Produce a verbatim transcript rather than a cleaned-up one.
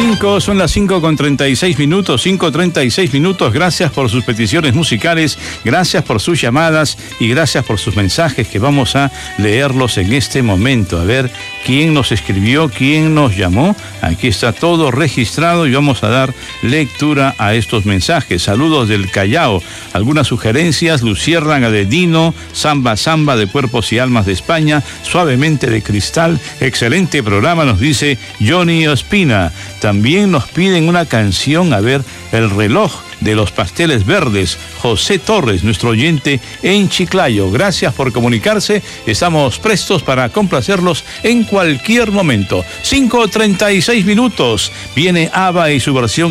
cinco, son las cinco con treinta y seis minutos, cinco treinta y seis minutos. Gracias por sus peticiones musicales, gracias por sus llamadas y gracias por sus mensajes que vamos a leerlos en este momento. A ver quién nos escribió, quién nos llamó. Aquí está todo registrado y vamos a dar lectura a estos mensajes. Saludos del Callao. Algunas sugerencias: Luciérnaga de Dino, Samba Samba de Cuerpos y Almas de España, Suavemente de Cristal. Excelente programa, nos dice Johnny Ospina. También nos piden una canción, a ver, El reloj de los pasteles verdes, José Torres, nuestro oyente en Chiclayo. Gracias por comunicarse, estamos prestos para complacerlos en cualquier momento. cinco treinta y seis minutos, viene ABBA y su versión